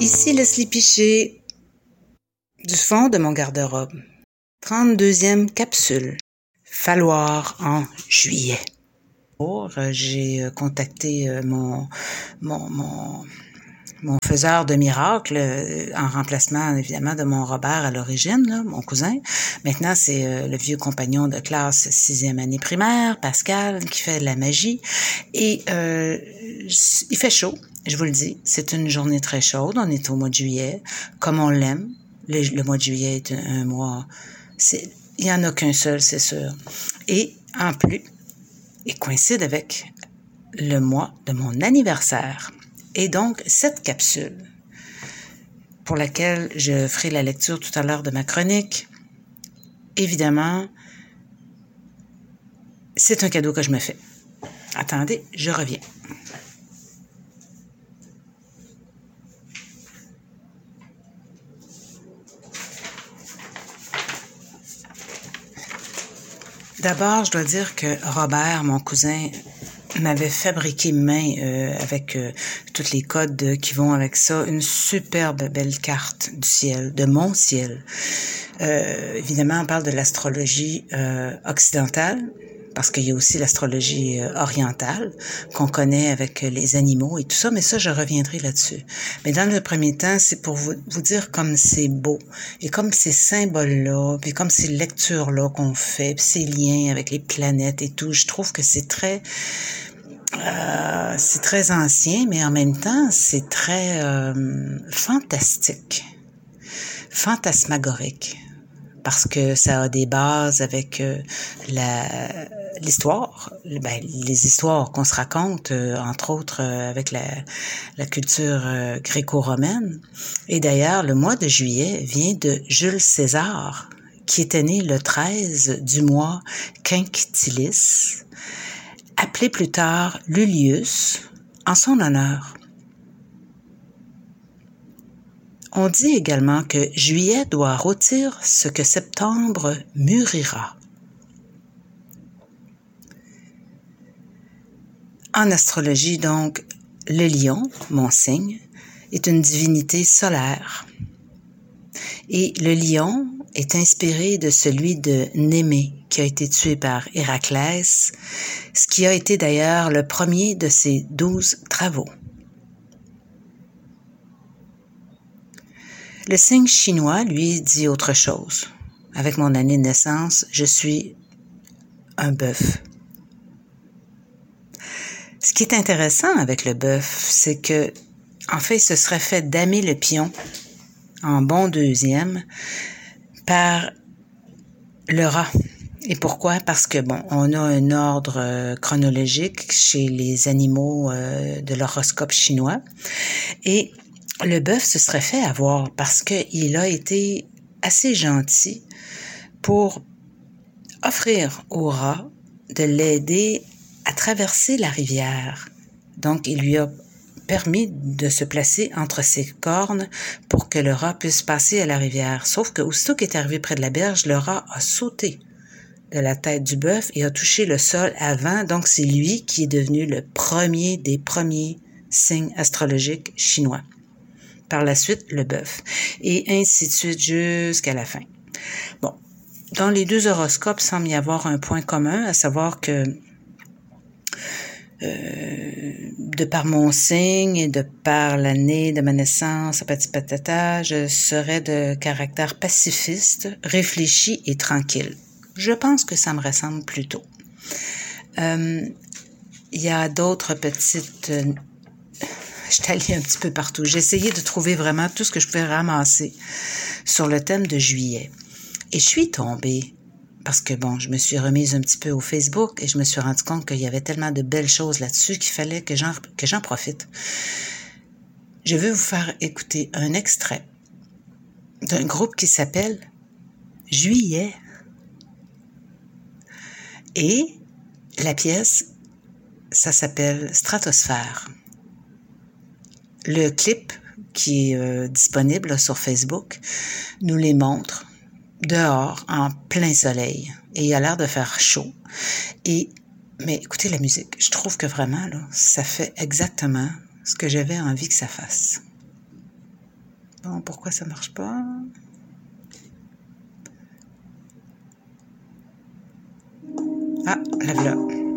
Ici Leslie Piché, du fond de mon garde-robe. 32e capsule. Falloir en juillet. J'ai contacté mon faiseur de miracles en remplacement évidemment de mon Robert à l'origine, là, mon cousin. Maintenant, c'est le vieux compagnon de classe 6e année primaire, Pascal, qui fait de la magie. Et il fait chaud, je vous le dis. C'est une journée très chaude. On est au mois de juillet, comme on l'aime. Le mois de juillet est un mois... Il n'y en a qu'un seul, c'est sûr. Et en plus, il coïncide avec le mois de mon anniversaire. Et donc, cette capsule, pour laquelle je ferai la lecture tout à l'heure de ma chronique, évidemment, c'est un cadeau que je me fais. Attendez, je reviens. D'abord, je dois dire que Robert, mon cousin, m'avait fabriqué main avec tous les codes qui vont avec ça, une superbe belle carte du ciel, de mon ciel. Évidemment, on parle de l'astrologie occidentale, parce qu'il y a aussi l'astrologie orientale qu'on connaît avec les animaux et tout ça, mais ça, je reviendrai là-dessus. Mais dans le premier temps, c'est pour vous dire comme c'est beau, et comme ces symboles-là, puis comme ces lectures-là qu'on fait, puis ces liens avec les planètes et tout, je trouve que c'est très ancien, mais en même temps, c'est très fantastique, fantasmagorique, parce que ça a des bases avec l'histoire, les histoires qu'on se raconte, entre autres avec la culture gréco-romaine. Et d'ailleurs, le mois de juillet vient de Jules César, qui était né le 13 du mois Quinctilis, appelé plus tard Lulius, en son honneur. On dit également que juillet doit rôtir ce que septembre mûrira. En astrologie, donc, le lion, mon signe, est une divinité solaire. Et le lion est inspiré de celui de Némée, qui a été tué par Héraclès, ce qui a été d'ailleurs le premier de ses 12 travaux. Le signe chinois, lui, dit autre chose. Avec mon année de naissance, je suis un bœuf. Ce qui est intéressant avec le bœuf, c'est que, en fait, il se serait fait damer le pion en bon deuxième par le rat. Et pourquoi? Parce que, bon, on a un ordre chronologique chez les animaux de l'horoscope chinois. Et le bœuf se serait fait avoir parce qu'il a été assez gentil pour offrir au rat de l'aider à traverser la rivière. Donc, il lui a permis de se placer entre ses cornes pour que le rat puisse passer à la rivière. Sauf que aussitôt qu'il est arrivé près de la berge, le rat a sauté de la tête du bœuf et a touché le sol avant. Donc, c'est lui qui est devenu le premier des premiers signes astrologiques chinois. Par la suite, le bœuf. Et ainsi de suite jusqu'à la fin. Bon, dans les deux horoscopes, il semble y avoir un point commun, à savoir que de par mon signe et de par l'année de ma naissance, patati-patata, je serais de caractère pacifiste, réfléchi et tranquille. Je pense que ça me ressemble plutôt. Il y a d'autres petites... Je suis allée un petit peu partout. J'ai essayé de trouver vraiment tout ce que je pouvais ramasser sur le thème de juillet. Et je suis tombée, parce que bon, je me suis remise un petit peu au Facebook et je me suis rendu compte qu'il y avait tellement de belles choses là-dessus qu'il fallait que j'en profite. Je veux vous faire écouter un extrait d'un groupe qui s'appelle Juillet. Et la pièce, ça s'appelle Stratosphère. Le clip qui est disponible sur Facebook nous les montre dehors en plein soleil et il a l'air de faire chaud. Mais écoutez la musique, je trouve que vraiment là, ça fait exactement ce que j'avais envie que ça fasse. Bon, pourquoi ça marche pas? Ah, la voilà.